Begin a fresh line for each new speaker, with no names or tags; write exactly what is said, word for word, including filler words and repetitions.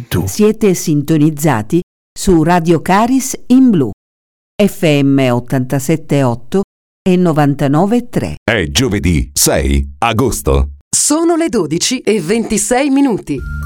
tu.
Siete sintonizzati su Radio Caris in Blu, F M ottantasette virgola otto e novantanove virgola tre.
È giovedì sei agosto.
Sono le dodici e ventisei minuti.